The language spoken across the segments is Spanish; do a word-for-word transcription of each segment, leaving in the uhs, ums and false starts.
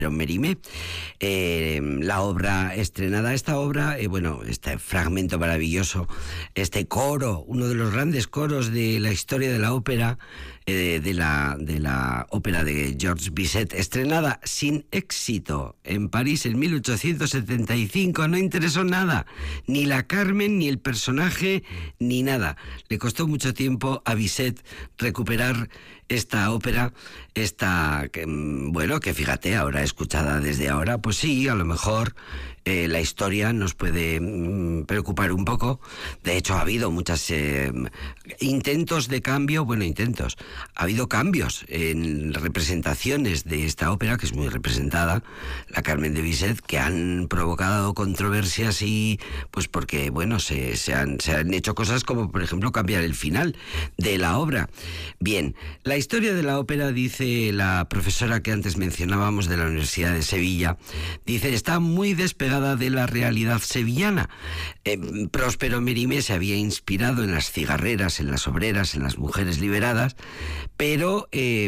Mérimée, eh, la obra estrenada, esta obra, eh, bueno, este fragmento maravilloso, este coro, uno de los grandes coros de la historia de la ópera, eh, de, la, de la ópera de Georges Bizet, estrenada sin éxito en París en mil ochocientos setenta y cinco, no interesó nada, ni la Carmen, ni el personaje, ni nada. Le costó mucho tiempo a Bizet recuperar esta ópera, esta, que, bueno, que fíjate, ahora escuchada desde ahora, pues sí, a lo mejor eh, la historia nos puede mm, preocupar un poco. De hecho, ha habido muchos eh, intentos de cambio, bueno, intentos, ha habido cambios en representaciones de esta ópera, que es muy representada, la Carmen de Bizet, que han provocado controversias y, pues porque, bueno, se, se, han, se han hecho cosas como, por ejemplo, cambiar el final de la obra. Bien, la historia de la ópera, dice la profesora que antes mencionábamos de la Universidad de Sevilla, dice, está muy despegada de la realidad sevillana. Eh, Próspero Mérimée se había inspirado en las cigarreras, en las obreras, en las mujeres liberadas, pero eh,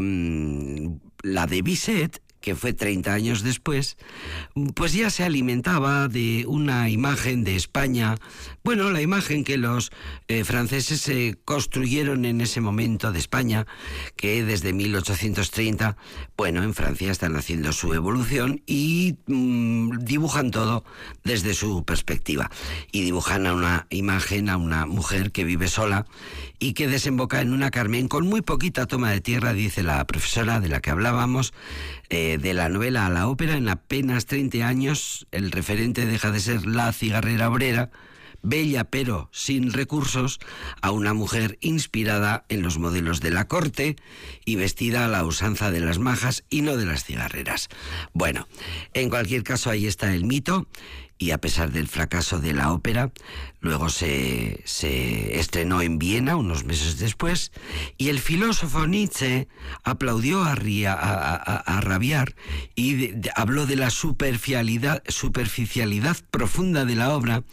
la de Bizet, que fue treinta años después, pues ya se alimentaba de una imagen de España, bueno, la imagen que los eh, franceses se eh, construyeron en ese momento de España, que desde mil ochocientos treinta, bueno, en Francia están haciendo su evolución y mmm, dibujan todo desde su perspectiva. Y dibujan a una imagen, a una mujer que vive sola y que desemboca en una Carmen con muy poquita toma de tierra, dice la profesora de la que hablábamos, eh, de la novela a la ópera, en apenas treinta años, el referente deja de ser la cigarrera obrera, bella pero sin recursos, a una mujer inspirada en los modelos de la corte y vestida a la usanza de las majas y no de las cigarreras. Bueno, en cualquier caso, ahí está el mito. Y a pesar del fracaso de la ópera, luego se, se estrenó en Viena unos meses después, y el filósofo Nietzsche aplaudió a, ria, a, a, a rabiar y de, de, habló de la superficialidad, superficialidad profunda de la obra.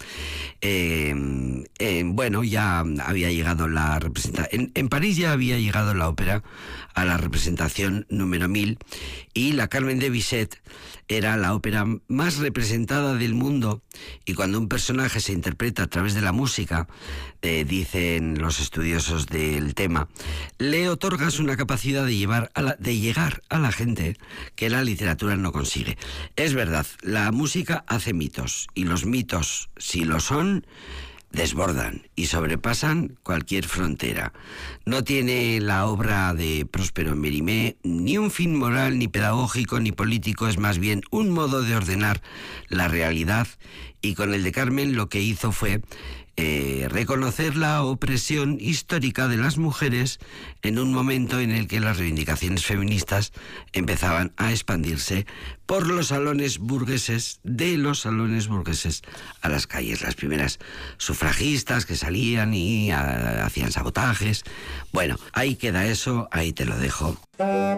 Eh, eh, bueno, ya había llegado la representación, en, en París ya había llegado la ópera a la representación número mil, y la Carmen de Bizet era la ópera más representada del mundo, y cuando un personaje se interpreta a través de la música, eh, dicen los estudiosos del tema, le otorgas una capacidad de, llevar a la, de llegar a la gente que la literatura no consigue. Es verdad, la música hace mitos, y los mitos, si lo son, desbordan y sobrepasan cualquier frontera. No tiene la obra de Próspero Mérimée ni un fin moral, ni pedagógico, ni político, es más bien un modo de ordenar la realidad, y con el de Carmen lo que hizo fue eh, reconocer la opresión histórica de las mujeres en un momento en el que las reivindicaciones feministas empezaban a expandirse por los salones burgueses, de los salones burgueses a las calles. Las primeras sufragistas que salían y a, hacían sabotajes. Bueno, ahí queda eso, ahí te lo dejo.